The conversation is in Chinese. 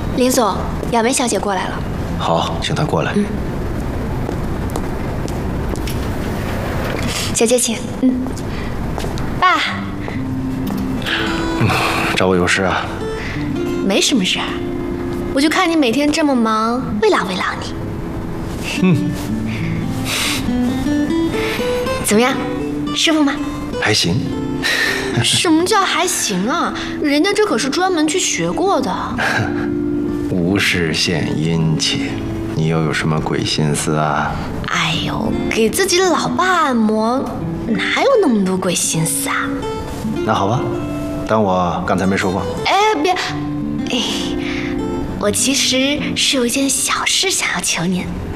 林总，雅薇小姐过来了。 好，请她过来。 小姐请。爸。 找我有事啊？ 没什么事儿，我就看你每天这么忙，慰劳慰劳你。怎么样，舒服吗？ 还行。 什么叫还行啊？人家这可是专门去学过的。 无事献殷勤，你又有什么鬼心思啊？ 哎呦，给自己的老爸按摩，哪有那么多鬼心思啊？ 那好吧，当我刚才没说过。 哎，别，哎，我其实是有一件小事想要求您。